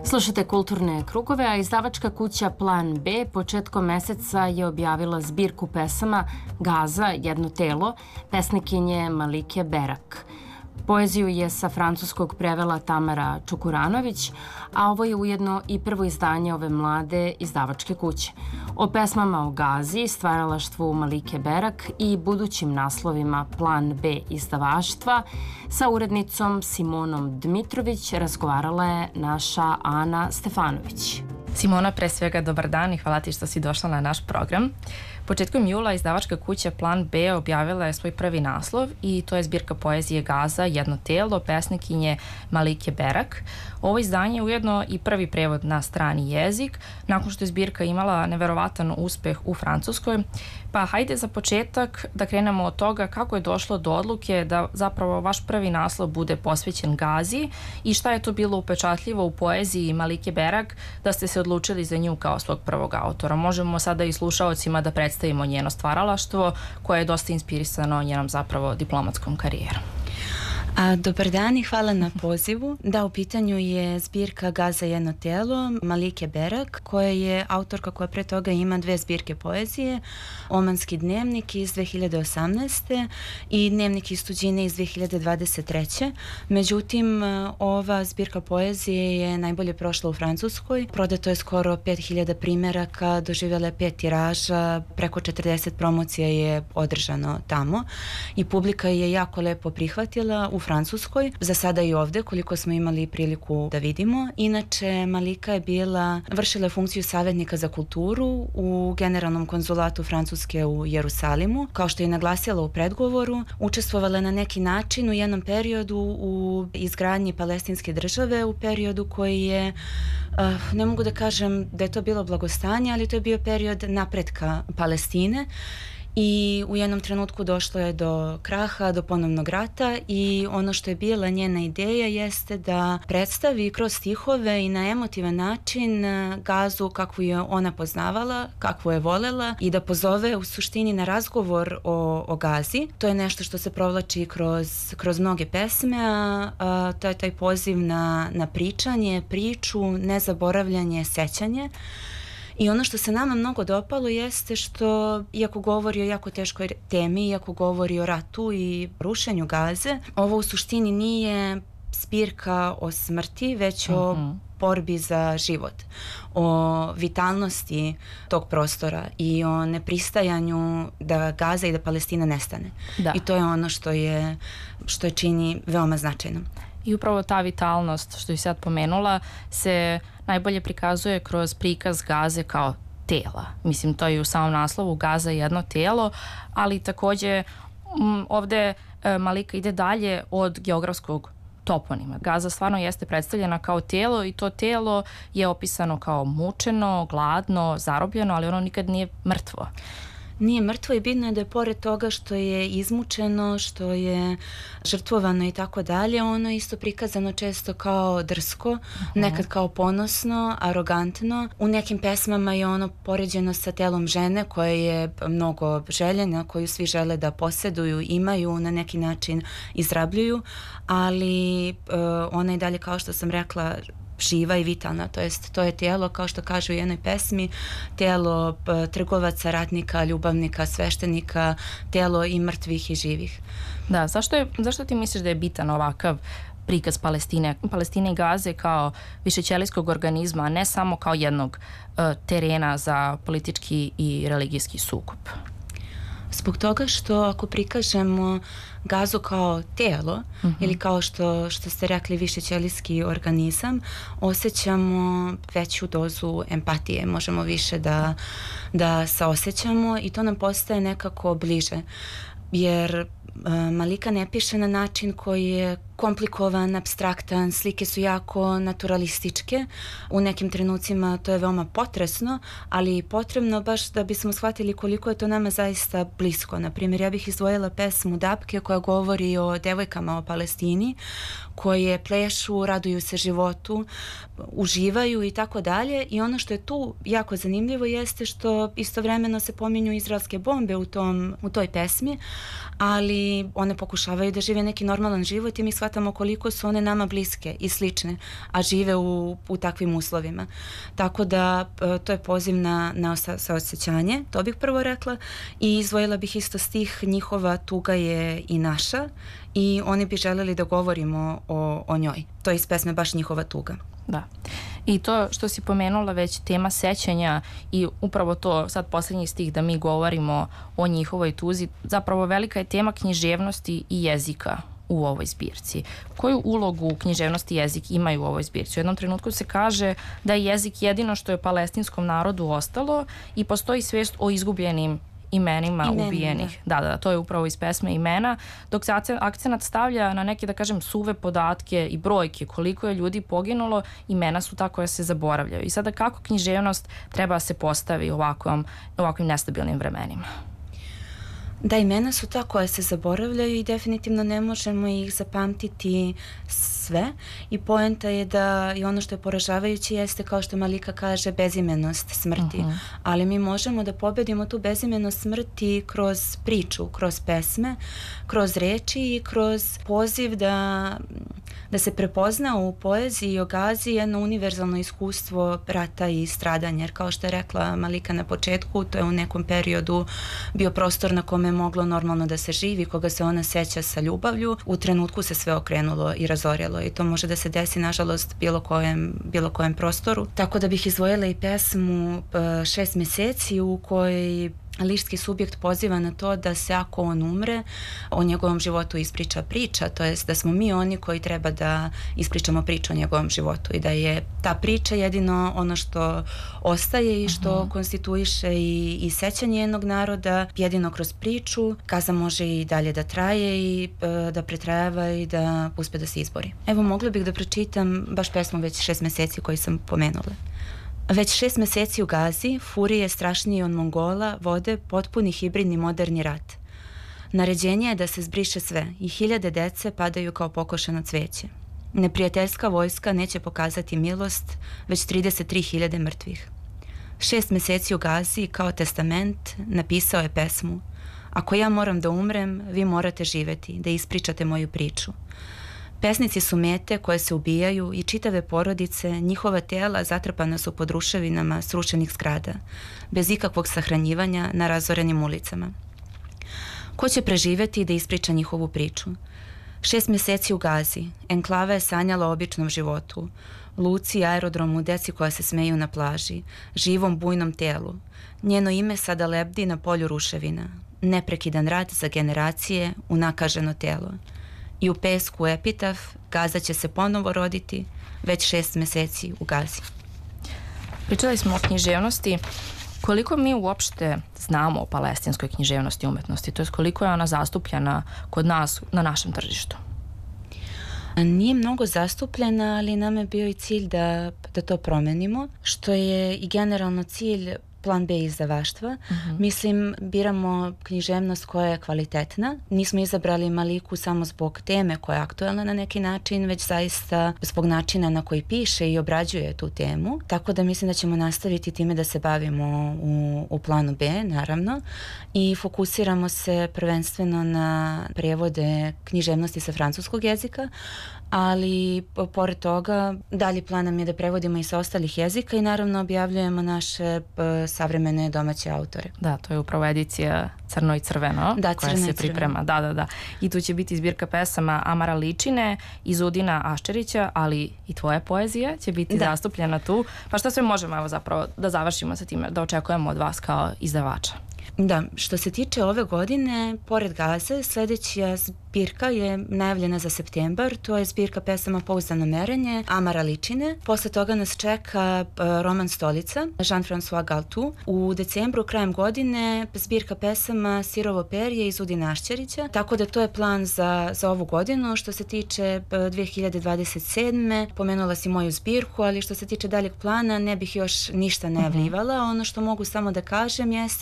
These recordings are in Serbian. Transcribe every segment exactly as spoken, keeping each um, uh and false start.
Slušate Kulturne krugove, a izdavačka kuća Plan B početkom meseca je objavila zbirku pesama Gaza, jedno telo, pesnikinje Malike Berak. Poeziju je sa francuskog prevela Tamara Čukuranović, a ovo je ujedno i prvo izdanje ove mlade izdavačke kuće. O pesmama o Gazi, stvaralaštvu Malike Berak i budućim naslovima Plan B izdavaštva sa urednicom Simonom Dmitrović razgovarala je naša Ana Stefanović. Simona, pre svega dobar dan i hvala ti što si došla na naš program. Početkom jula izdavačka kuća Plan B objavila je svoj prvi naslov i to je zbirka poezije Gaza, jedno telo, pesnikinje Malike Berak. Ovo izdanje je ujedno i prvi prevod na strani jezik, nakon što je zbirka imala neverovatan uspeh u Francuskoj. Pa hajde za početak da krenemo od toga kako je došlo do odluke da zapravo vaš prvi naslov bude posvećen Gazi i šta je to bilo upečatljivo u poeziji Malike Berak da ste se odlučili za nju kao svog prvog autora. Možemo sada i slušaocima da predstavimo njeno stvaralaštvo koje je dosta inspirisano njenom zapravo diplomatskom karijerom. A, dobar dan i hvala na pozivu. Da, u pitanju je zbirka Gaza, jedno telo, Malike Berak, koja je autorka koja pre toga ima dve zbirke poezije, Omanski dnevnik iz dve hiljade osamnaeste. i Dnevnik iz tuđine iz dve hiljade dvadeset treće. Međutim, ova zbirka poezije je najbolje prošla u Francuskoj. Prodato je skoro pet hiljada primeraka, doživjela je pet tiraža, preko četrdeset promocija je održano tamo i publika je jako lepo prihvatila u Francuskoj, za sada i ovde, koliko smo imali priliku da vidimo. Inače, Malika je bila, vršila funkciju savjetnika za kulturu u Generalnom konzulatu Francuske u Jerusalimu. Kao što je naglasila u predgovoru, učestvovala na neki način u jednom periodu u izgradnji palestinske države, u periodu koji je, ne mogu da kažem da je to bilo blagostanje, ali to je bio period napretka Palestine. I u jednom trenutku došlo je do kraha, do ponovnog rata i ono što je bila njena ideja jeste da predstavi kroz stihove i na emotivan način Gazu kakvu je ona poznavala, kakvu je volela i da pozove u suštini na razgovor o, o Gazi. To je nešto što se provlači kroz, kroz mnoge pesme, a, a to je taj poziv na, na pričanje, priču, nezaboravljanje, sećanje. I ono što se nama mnogo dopalo jeste što, iako govori o jako teškoj temi, iako govori o ratu i rušenju Gaze, ovo u suštini nije zbirka o smrti, već o uh-huh. borbi za život, o vitalnosti tog prostora i o nepristajanju da Gaza i da Palestina nestane. Da. I to je ono što je, što je čini veoma značajno. I upravo ta vitalnost, što je sad pomenula, se najbolje prikazuje kroz prikaz Gaze kao tela. Mislim, to je i u samom naslovu Gaza, jedno telo, ali takođe m, ovde e, Malika ide dalje od geografskog toponima. Gaza stvarno jeste predstavljena kao telo i to telo je opisano kao mučeno, gladno, zarobljeno, ali ono nikad nije mrtvo. Nije mrtvo i bitno je da je pored toga što je izmučeno, što je žrtvovano i tako dalje, ono je isto prikazano često kao drsko, uh-huh. nekad kao ponosno, arogantno. U nekim pesmama je ono poređeno sa telom žene koje je mnogo željena, koju svi žele da poseduju, imaju, na neki način izrabljuju, ali uh, ona je dalje, kao što sam rekla, živa i vitalna, to jest to je tijelo, kao što kaže u jednoj pesmi, tijelo p, trgovaca, ratnika, ljubavnika, sveštenika, tijelo i mrtvih i živih. Da, zašto, je, zašto ti misliš da je bitan ovakav prikaz Palestine, Palestine i Gaze kao višećelijskog organizma, a ne samo kao jednog uh, terena za politički i religijski sukob? Zbog toga što ako prikažemo Gazu kao telo, uh-huh. ili kao što, što ste rekli višećelijski organizam, osjećamo veću dozu empatije, možemo više da, da saosećamo i to nam postaje nekako bliže. Jer Malika ne piše na način koji je komplikovan, apstraktan, slike su jako naturalističke. U nekim trenucima to je veoma potresno, ali i potrebno baš da bismo shvatili koliko je to nama zaista blisko. Naprimjer, ja bih izdvojila pesmu Dapke koja govori o devojkama o Palestini, koje plešu, raduju se životu, uživaju i tako dalje. I ono što je tu jako zanimljivo jeste što istovremeno se pominju izraelske bombe u, tom, u toj pesmi, ali one pokušavaju da žive neki normalan život i mi shvatimo shvatamo koliko su one nama bliske i slične, a žive u, u takvim uslovima. Tako da to je poziv na, na saosećanje, to bih prvo rekla, i izdvojila bih isto stih njihova tuga je i naša i oni bi želeli da govorimo o, o njoj. To je iz pesme baš njihova tuga. Da. I to što si pomenula već tema sećanja i upravo to sad poslednji stih da mi govorimo o njihovoj tuzi, zapravo velika je tema književnosti i jezika u ovoj zbirci. Koju ulogu književnost i jezik imaju u ovoj zbirci? U jednom trenutku se kaže da je jezik jedino što je palestinskom narodu ostalo i postoji svest o izgubljenim imenima, imenima ubijenih. Da. da, da, to je upravo iz pesme Imena, dok se akcenat stavlja na neke, da kažem, suve podatke i brojke, koliko je ljudi poginulo, imena su ta koja se zaboravljaju. I sada kako književnost treba da se postavi u ovakvom, ovakvim nestabilnim vremenima? Da, imena su ta koja se zaboravljaju i definitivno ne možemo ih zapamtiti sve i poenta je da i ono što je poražavajuće jeste, kao što Malika kaže, bezimenost smrti, uh-huh. ali mi možemo da pobedimo tu bezimenost smrti kroz priču, kroz pesme, kroz reči i kroz poziv da, da se prepozna u poeziji i o Gazi jedno univerzalno iskustvo rata i stradanja, jer kao što je rekla Malika na početku, to je u nekom periodu bio prostor na kome je moglo normalno da se živi, koga se ona seća sa ljubavlju. U trenutku se sve okrenulo i razorjelo i to može da se desi, nažalost, bilo kojem, bilo kojem prostoru. Tako da bih izdvojila i pesmu Šest meseci u kojoj lički subjekt poziva na to da se ako on umre, o njegovom životu ispriča priča, to jest da smo mi oni koji treba da ispričamo priču o njegovom životu i da je ta priča jedino ono što ostaje i što uh-huh. konstituiše i, i sećanje jednog naroda, jedino kroz priču. Gaza može i dalje da traje i e, da pretrajava i da uspe da se izbori. Evo, mogla bih da pročitam baš pesmu već šest meseci koju sam pomenula. Već šest meseci u Gazi, furije strašnije od Mongola vode potpuni hibridni moderni rat. Naređenje je da se zbriše sve i hiljade dece padaju kao pokošeno cveće. Neprijateljska vojska neće pokazati milost, već trideset tri hiljade mrtvih. Šest meseci u Gazi, kao testament, napisao je pesmu. Ako ja moram da umrem, vi morate živeti, da ispričate moju priču. Pesnici su mete koje se ubijaju i čitave porodice, njihova tela zatrpana su pod ruševinama srušenih zgrada, bez ikakvog sahranjivanja na razorenim ulicama. Ko će preživeti da ispriča njihovu priču? Šest meseci u Gazi, enklava je sanjala o običnom životu, luci, aerodromu, deci koja se smeju na plaži, živom bujnom telu. Njeno ime sada lebdi na polju ruševina, neprekidan rad za generacije, unakaženo telo. I u pesku epitaf, Gaza će se ponovo roditi, već šest meseci u Gazi. Pričali smo o književnosti. Koliko mi uopšte znamo o palestinskoj književnosti i umetnosti? To je koliko je ona zastupljena kod nas na našem tržištu? Nije mnogo zastupljena, ali nam je bio i cilj da, da to promenimo, što je i generalno cilj plan B izdavaštva. Uh-huh. Mislim, biramo književnost koja je kvalitetna. Nismo izabrali Maliku samo zbog teme koja je aktuelna na neki način, već zaista zbog načina na koji piše i obrađuje tu temu. Tako da mislim da ćemo nastaviti time da se bavimo u, u planu B, naravno, i fokusiramo se prvenstveno na prevode književnosti sa francuskog jezika, ali pored toga dalji plan nam je da prevodimo i sa ostalih jezika i naravno objavljujemo naše p, savremene domaće autore. Da, to je upravo edicija Crno i crveno, da, koja se priprema. Da, da, da. I tu će biti zbirka pesama Amara Ličine i Zudina Aščerića, ali i tvoja poezija će biti da. zastupljena tu. Pa šta sve možemo, evo, zapravo da završimo sa time, da očekujemo od vas kao izdavača? Da, što se tiče ove godine, pored Gaze, sledeća zbirka je najavljena za septembar, to je zbirka pesama Pouzdano merenje, Amara Ličine. Posle toga nas čeka roman Stolica, Jean-François Galtou. U decembru, krajem godine, zbirka pesama Sirovo perje i Zudina Aščerića, tako da to je plan za, za ovu godinu. Što se tiče dve hiljade dvadeset sedme. pomenula si moju zbirku, ali što se tiče daljeg plana, ne bih još ništa najavljivala. Ono što mogu samo da kažem jeste da je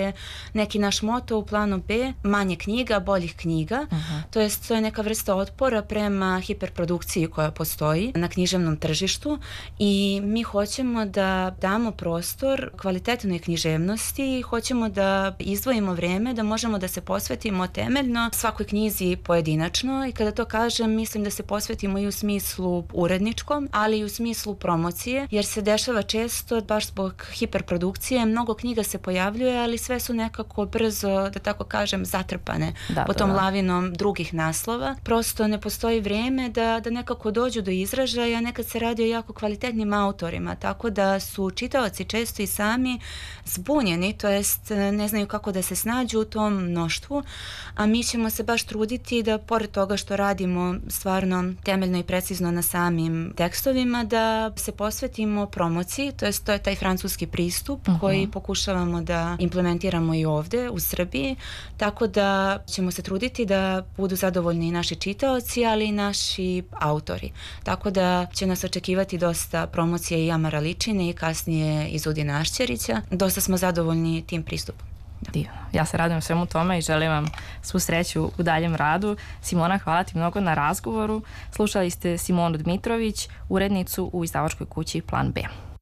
je neki naš moto u planu B, manje knjiga, boljih knjiga. Uh-huh. To jest, to je neka vrsta otpora prema hiperprodukciji koja postoji na književnom tržištu i mi hoćemo da damo prostor kvalitetnoj književnosti i hoćemo da izdvojimo vreme da možemo da se posvetimo temeljno svakoj knjizi pojedinačno i kada to kažem mislim da se posvetimo i u smislu uredničkom, ali i u smislu promocije, jer se dešava često baš zbog hiperprodukcije, mnogo knjiga se pojavljuje, ali sve su nekako brzo, da tako kažem, zatrpane da, po tom da, da. lavinom drugih naslova. Prosto ne postoji vreme da, da nekako dođu do izražaja, nekad se radi o jako kvalitetnim autorima, tako da su čitaoci često i sami zbunjeni, to jest ne znaju kako da se snađu u tom mnoštvu, a mi ćemo se baš truditi da pored toga što radimo stvarno temeljno i precizno na samim tekstovima, da se posvetimo promociji, to jest to je taj francuski pristup uh-huh. koji pokušavamo da implementiramo i ovde u Srbiji, tako da ćemo se truditi da budu zadovoljni i naši čitaoci, ali i naši autori. Tako da će nas očekivati dosta promocije i Amara Ličine i kasnije iz Udina Ašćerića. Dosta smo zadovoljni tim pristupom. Divno. Ja se radujem svemu tome i želim vam svu sreću u daljem radu. Simona, hvala ti mnogo na razgovoru. Slušali ste Simonu Dmitrović, urednicu u izdavačkoj kući Plan B.